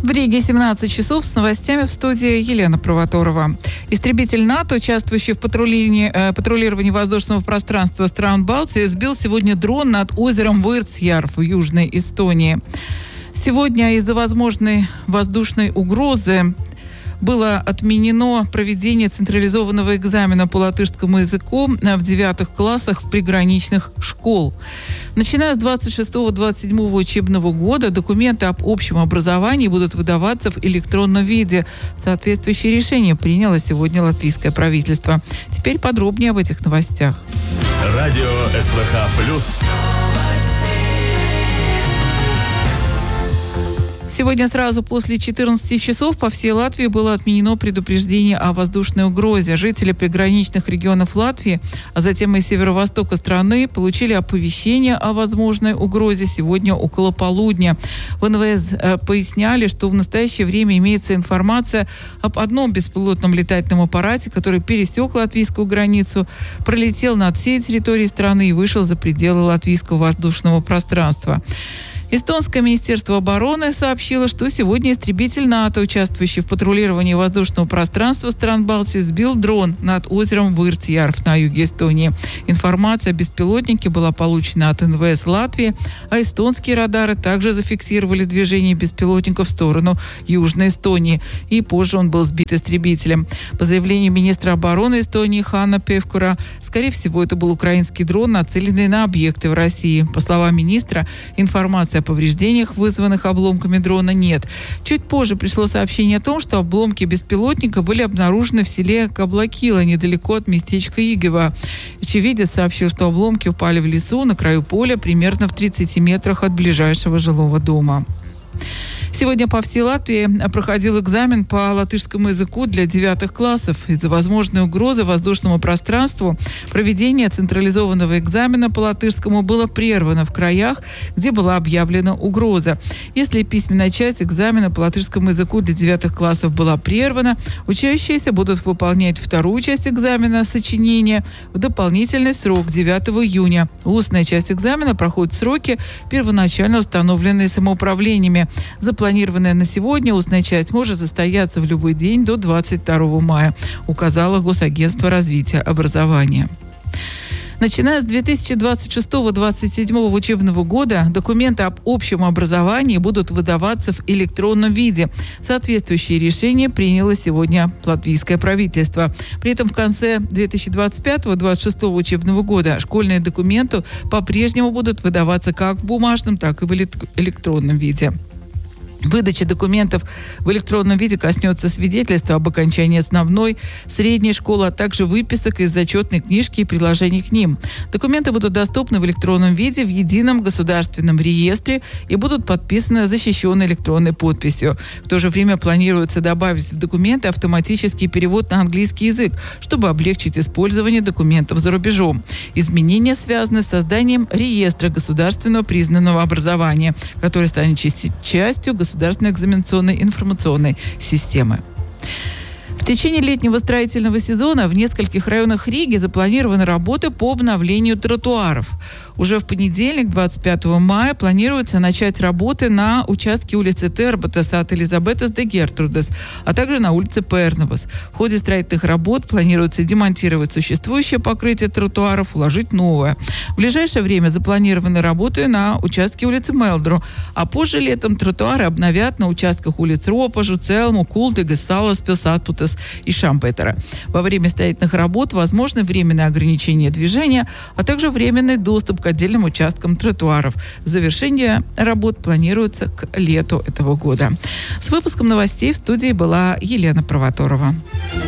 В Риге 17 часов с новостями в студии Елена Провоторова. Истребитель НАТО, участвующий в патрулировании воздушного пространства стран Балтии, сбил сегодня дрон над озером Вырцьярв в Южной Эстонии. Сегодня из-за возможной воздушной угрозы было отменено проведение централизованного экзамена по латышскому языку в 9 классах приграничных школ. Начиная с 26-27 учебного года документы об общем образовании будут выдаваться в электронном виде. Соответствующее решение приняло сегодня латвийское правительство. Теперь подробнее об этих новостях. Радио СВХ+. Сегодня сразу после 14 часов по всей Латвии было отменено предупреждение о воздушной угрозе. Жители приграничных регионов Латвии, а затем и северо-востока страны, получили оповещение о возможной угрозе сегодня около полудня. В НВС поясняли, что в настоящее время имеется информация об одном беспилотном летательном аппарате, который пересек латвийскую границу, пролетел над всей территорией страны и вышел за пределы латвийского воздушного пространства. Эстонское министерство обороны сообщило, что сегодня истребитель НАТО, участвующий в патрулировании воздушного пространства стран Балтии, сбил дрон над озером Вырцьярв на юге Эстонии. Информация о беспилотнике была получена от НВС Латвии, а эстонские радары также зафиксировали движение беспилотника в сторону Южной Эстонии. И позже он был сбит истребителем. По заявлению министра обороны Эстонии Ханна Певкура, скорее всего, это был украинский дрон, нацеленный на объекты в России. По словам министра, информация о повреждениях, вызванных обломками дрона, нет. Чуть позже пришло сообщение о том, что обломки беспилотника были обнаружены в селе Каблакила, недалеко от местечка Игева. Очевидец сообщил, что обломки упали в лесу на краю поля, примерно в 30 метрах от ближайшего жилого дома. Сегодня по всей Латвии проходил экзамен по латышскому языку для 9 классов. Из-за возможной угрозы воздушному пространству проведение централизованного экзамена по латышскому было прервано в краях, где была объявлена угроза. Если письменная часть экзамена по латышскому языку для 9 классов была прервана, учащиеся будут выполнять вторую часть экзамена сочинения в дополнительный срок 9 июня. Устная часть экзамена проходит в сроки, первоначально установленные самоуправлениями. Запланированная на сегодня устная часть может состояться в любой день до 22 мая, указало Госагентство развития образования. Начиная с 2026-2027 учебного года документы об общем образовании будут выдаваться в электронном виде. Соответствующее решение приняло сегодня латвийское правительство. При этом в конце 2025-2026 учебного года школьные документы по-прежнему будут выдаваться как в бумажном, так и в электронном виде. Выдача документов в электронном виде коснется свидетельства об окончании основной, средней школы, а также выписок из зачетной книжки и приложений к ним. Документы будут доступны в электронном виде в едином государственном реестре и будут подписаны защищенной электронной подписью. В то же время планируется добавить в документы автоматический перевод на английский язык, чтобы облегчить использование документов за рубежом. Изменения связаны с созданием реестра государственного признанного образования, который станет частью государственной экзаменационной информационной системы. В течение летнего строительного сезона в нескольких районах Риги запланированы работы по обновлению тротуаров. Уже в понедельник, 25 мая, планируется начать работы на участке улицы Терботес от Элизабетес до Гертрудес, а также на улице Перновас. В ходе строительных работ планируется демонтировать существующее покрытие тротуаров, уложить новое. В ближайшее время запланированы работы на участке улицы Мелдру, а позже летом тротуары обновят на участках улиц Ропажу, Целму, Култыгас, Саласпилс, Атпутас и Шампетера. Во время строительных работ возможны временное ограничение движения, а также временный доступ к отдельным участкам тротуаров. Завершение работ планируется к лету этого года. С выпуском новостей в студии была Елена Провоторова.